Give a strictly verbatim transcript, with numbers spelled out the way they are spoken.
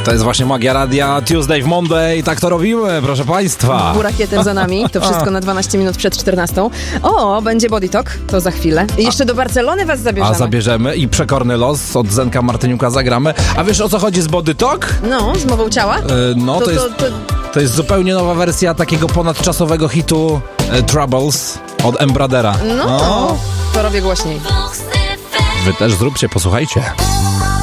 To jest właśnie magia radia Tuesday w Monday. Tak to robimy, proszę państwa. Burakietem za nami. To wszystko na dwanaście minut przed czternastą. O, będzie Body Talk. To za chwilę. I jeszcze do Barcelony was zabierzemy. A zabierzemy i przekorny los od Zenka Martyniuka zagramy. A wiesz, o co chodzi z Body Talk? No, z mową ciała? Yy, no, to, to, jest, to, to jest zupełnie nowa wersja takiego ponadczasowego hitu e, Troubles od Embradera. No, no, to robię głośniej. Wy też zróbcie, posłuchajcie.